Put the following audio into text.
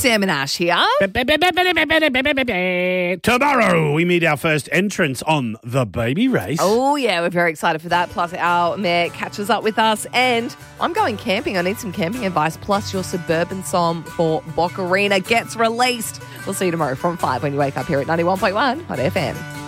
Sam and Ash here. Tomorrow we meet our first entrants on the baby race. Oh, yeah, we're very excited for that. Plus, our mare catches up with us. And I'm going camping. I need some camping advice. Plus, your suburban song for Boccarina gets released. We'll see you tomorrow from 5 when you wake up here at 91.1 Hot FM.